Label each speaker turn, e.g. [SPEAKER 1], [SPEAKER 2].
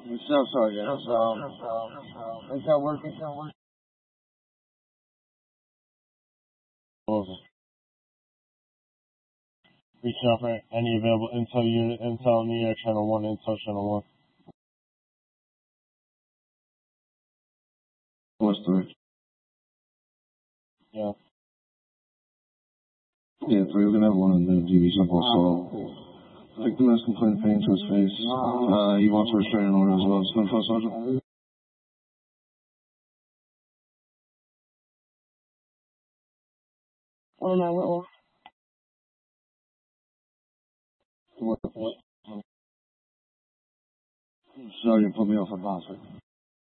[SPEAKER 1] What's up, Sergeant? What's that working? Over. Reaching out for any available intel unit, intel in the air, channel 1, intel channel 1. What's 3? Yeah. Yeah, 3, we're gonna have one of the DVs up also. Victim has complained pain to his face. He wants a restraining order as well. It's been Sergeant. Oh, no, what? Sergeant put me off a bouncer.